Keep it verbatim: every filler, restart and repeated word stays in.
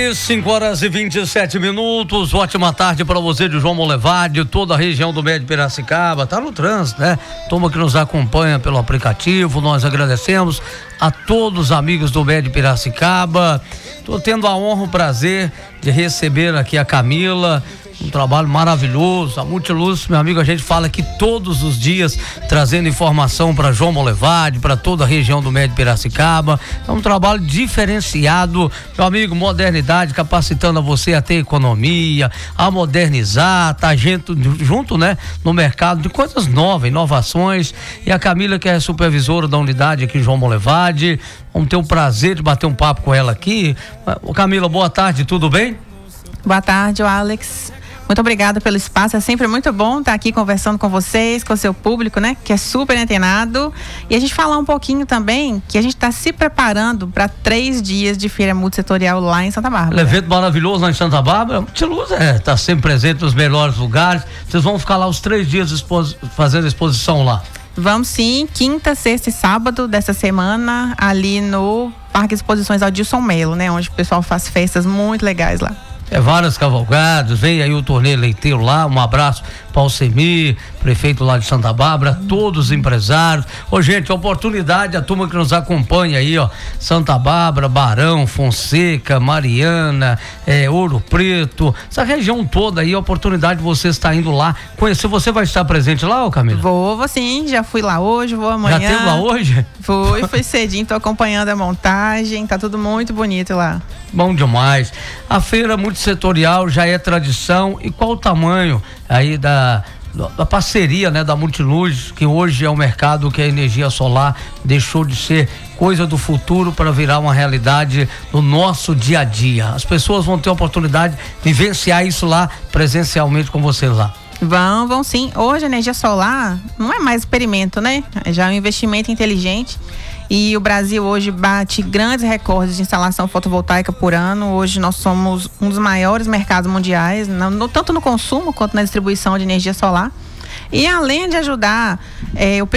aí, cinco horas e vinte e sete minutos. Ótima tarde para você de João Molevade, toda a região do Médio Piracicaba. Tá no trânsito, né? Turma que nos acompanha pelo aplicativo, nós agradecemos a todos os amigos do Médio Piracicaba. Tô tendo a honra, o prazer de receber aqui a Camila. Um trabalho maravilhoso, a Multiluz, meu amigo, a gente fala aqui todos os dias, trazendo informação para João Molevade, para toda a região do Médio Piracicaba. É um trabalho diferenciado, meu amigo, modernidade, capacitando a você a ter economia, a modernizar, tá junto, junto, né, no mercado de coisas novas, inovações. E a Camila, que é supervisora da unidade aqui João Molevade, vamos ter o prazer de bater um papo com ela aqui. Ô Camila, boa tarde, tudo bem? Boa tarde, Alex. Muito obrigada pelo espaço, é sempre muito bom estar aqui conversando com vocês, com o seu público, né, que é super antenado. E a gente falar um pouquinho também que a gente está se preparando para três dias de feira multissetorial lá em Santa Bárbara. Um evento maravilhoso lá em Santa Bárbara. Multiluz é, tá sempre presente nos melhores lugares. Vocês vão ficar lá os três dias expos, fazendo exposição lá? Vamos sim, quinta, sexta e sábado dessa semana, ali no Parque Exposições Adilson Melo, né, onde o pessoal faz festas muito legais lá. É vários cavalgados, vem aí o torneio leiteiro lá, um abraço para o Alcemir, prefeito lá de Santa Bárbara, todos os empresários. Ô gente, oportunidade, a turma que nos acompanha aí, ó, Santa Bárbara, Barão, Fonseca, Mariana, é, Ouro Preto, essa região toda aí, a oportunidade de você estar indo lá, conhecer. Você vai estar presente lá, ô Camila? Vou, vou sim, já fui lá hoje, vou amanhã. Já teve lá hoje? Fui, fui cedinho, tô acompanhando a montagem, tá tudo muito bonito lá. Bom demais. A feira multissetorial já é tradição. E qual o tamanho aí da, da parceria, né, da Multiluz, que hoje é um mercado que a energia solar deixou de ser coisa do futuro para virar uma realidade no nosso dia a dia. As pessoas vão ter a oportunidade de vivenciar isso lá presencialmente com vocês lá. Vão, vão sim. Hoje a energia solar não é mais experimento, né? Já é um investimento inteligente. E o Brasil hoje bate grandes recordes de instalação fotovoltaica por ano. Hoje nós somos um dos maiores mercados mundiais, no, no, tanto no consumo quanto na distribuição de energia solar. E além de ajudar é, o